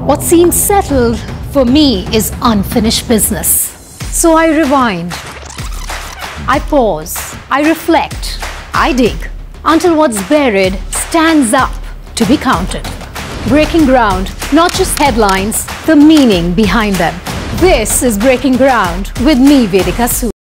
What seems settled for me is unfinished business. So I rewind, I pause, I reflect, I dig until what's buried stands up to be counted. Breaking ground, not just headlines, the meaning behind them. This is Breaking Ground with me, Vedika Sood.